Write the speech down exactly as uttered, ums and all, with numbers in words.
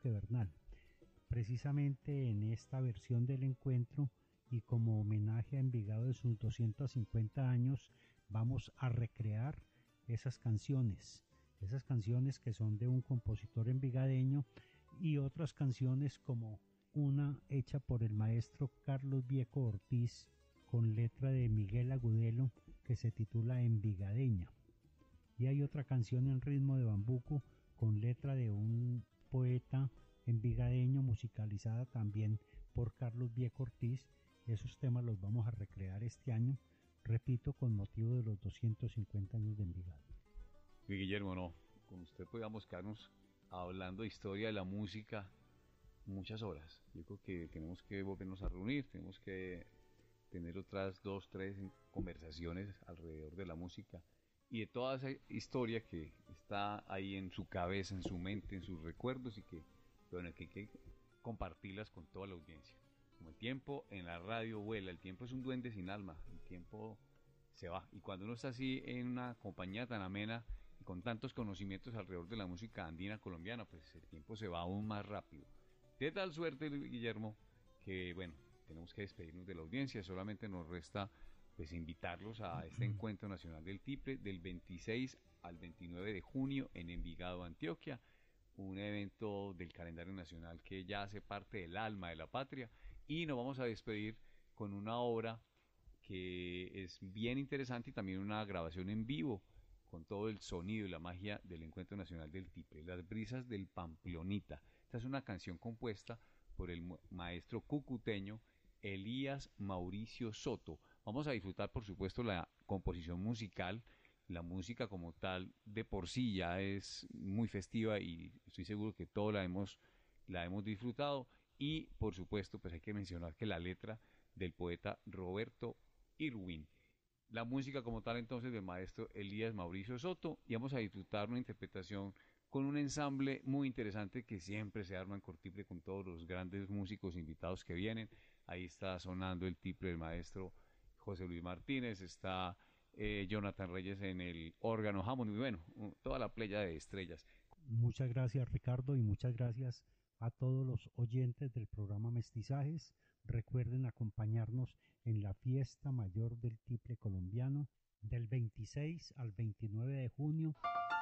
Roque Bernal. Precisamente en esta versión del encuentro y como homenaje a Envigado de sus doscientos cincuenta años, vamos a recrear esas canciones, esas canciones que son de un compositor envigadeño y otras canciones como una hecha por el maestro Carlos Vieco Ortiz con letra de Miguel Agudelo que se titula Envigadeña. Y hay otra canción en ritmo de bambuco con letra de un poeta envigadeño musicalizada también por Carlos Vieco Ortiz. Esos temas los vamos a recrear este año, repito, con motivo de los doscientos cincuenta años de Envigado. Y Guillermo, no, con usted podríamos quedarnos hablando de historia de la música muchas horas. Yo creo que tenemos que volvernos a reunir, tenemos que tener otras dos, tres conversaciones alrededor de la música y de toda esa historia que está ahí en su cabeza, en su mente, en sus recuerdos y que, bueno, que hay que compartirlas con toda la audiencia. Como el tiempo en la radio vuela, el tiempo es un duende sin alma, el tiempo se va. Y cuando uno está así en una compañía tan amena y con tantos conocimientos alrededor de la música andina colombiana, pues el tiempo se va aún más rápido. De tal suerte, Guillermo, que bueno, tenemos que despedirnos de la audiencia, solamente nos resta pues invitarlos a este encuentro nacional del Tiple del veintiséis al veintinueve de junio en Envigado, Antioquia, un evento del calendario nacional que ya hace parte del alma de la patria, y nos vamos a despedir con una obra que es bien interesante y también una grabación en vivo con todo el sonido y la magia del Encuentro Nacional del Tiple, Las Brisas del Pamplonita. Esta es una canción compuesta por el maestro cucuteño Elías Mauricio Soto. Vamos a disfrutar, por supuesto, la composición musical. La música como tal de por sí ya es muy festiva y estoy seguro que todos la hemos, la hemos disfrutado. Y, por supuesto, pues hay que mencionar que la letra del poeta Roberto Irwin. La música como tal entonces del maestro Elías Mauricio Soto, y vamos a disfrutar una interpretación con un ensamble muy interesante que siempre se arma en Cortiple con todos los grandes músicos invitados que vienen. Ahí está sonando el tiple del maestro José Luis Martínez, está eh, Jonathan Reyes en el órgano Hammond y bueno, toda la playa de estrellas. Muchas gracias, Ricardo, y muchas gracias a todos los oyentes del programa Mestizajes. Recuerden acompañarnos en la fiesta mayor del tiple colombiano del veintiséis al veintinueve de junio